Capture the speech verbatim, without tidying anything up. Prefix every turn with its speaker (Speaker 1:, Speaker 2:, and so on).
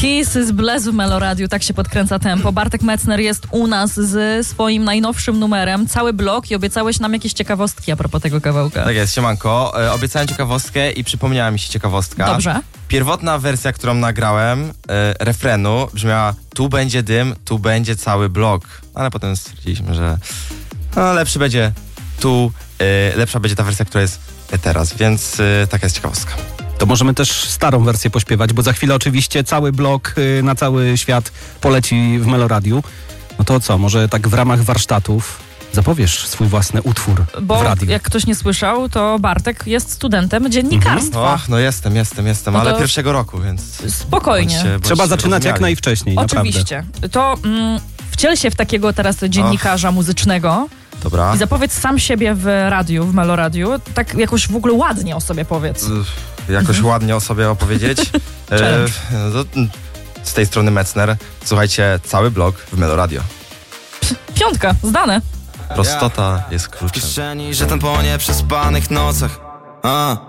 Speaker 1: Kiss z Bless w Meloradiu, tak się podkręca tempo. Bartek Metzner jest u nas z swoim najnowszym numerem, cały blok, i obiecałeś nam jakieś ciekawostki a propos tego kawałka.
Speaker 2: Tak jest, siemanko. E, obiecałem ciekawostkę i przypomniała mi się ciekawostka.
Speaker 1: Dobrze.
Speaker 2: Pierwotna wersja, którą nagrałem, e, refrenu, brzmiała: tu będzie dym, tu będzie cały blok. Ale potem stwierdziliśmy, że no, lepszy będzie tu, e, lepsza będzie ta wersja, która jest teraz, więc e, taka jest ciekawostka.
Speaker 3: To możemy też starą wersję pośpiewać, bo za chwilę oczywiście cały blok y, na cały świat poleci w Meloradiu. No to co, może tak w ramach warsztatów zapowiesz swój własny utwór
Speaker 1: Bo
Speaker 3: w radiu?
Speaker 1: jak ktoś nie słyszał, to Bartek jest studentem dziennikarstwa.
Speaker 2: Och, no jestem, jestem, jestem,
Speaker 1: No to
Speaker 2: ale pierwszego roku, więc...
Speaker 1: Spokojnie.
Speaker 2: bądźcie-
Speaker 3: Trzeba
Speaker 2: bądźcie
Speaker 3: zaczynać jak
Speaker 2: rozumiali.
Speaker 3: najwcześniej,
Speaker 1: Oczywiście. To mm, wciel się w takiego teraz dziennikarza muzycznego
Speaker 2: Dobra.
Speaker 1: i zapowiedz sam siebie w radiu, w Meloradiu. Tak jakoś w ogóle ładnie o sobie powiedz.
Speaker 2: Uff, Jakoś
Speaker 1: Mhm.
Speaker 2: ładnie o sobie opowiedzieć. e,
Speaker 1: Challenge.
Speaker 2: no to, mm, z tej strony Metzner. Słuchajcie, cały blok w Meloradio.
Speaker 1: Piątka, zdane.
Speaker 2: Prostota jest
Speaker 4: W
Speaker 2: kluczem.
Speaker 4: kieszeni, że ten po nieprzespanych nocach. A.